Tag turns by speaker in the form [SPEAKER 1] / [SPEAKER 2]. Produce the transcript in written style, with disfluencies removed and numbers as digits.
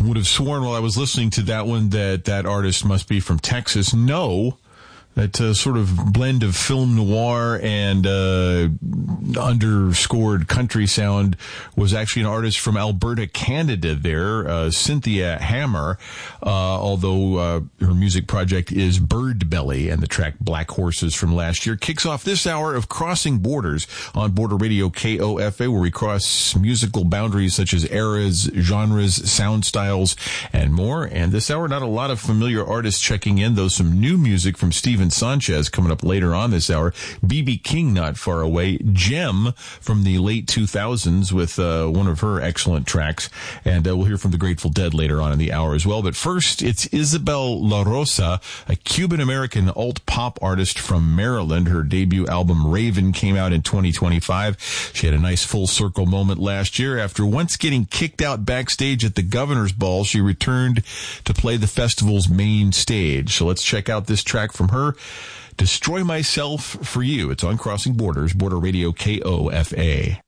[SPEAKER 1] Would have sworn while I was listening to that one that artist must be from Texas. No. That sort of blend of film noir and underscored country sound was actually an artist from Alberta, Canada there, Cynthia Hammer, although her music project is Bird Belly, and the track Black Horses from last year kicks off this hour of Crossing Borders on Border Radio KOFA, where we cross musical boundaries such as eras, genres, sound styles, and more. And this hour, not a lot of familiar artists checking in, though some new music from Steven Sanchez coming up later on this hour. B.B. King not far away. Gem from the late 2000s with one of her excellent tracks. And we'll hear from the Grateful Dead later on in the hour as well. But first, it's Isabel La Rosa, a Cuban-American alt-pop artist from Maryland. Her debut album, Raven, came out in 2025. She had a nice full-circle moment last year. After once getting kicked out backstage at the Governor's Ball, she returned to play the festival's main stage. So let's check out this track from her, Destroy Myself for You. It's on Crossing Borders, Border Radio KOFA.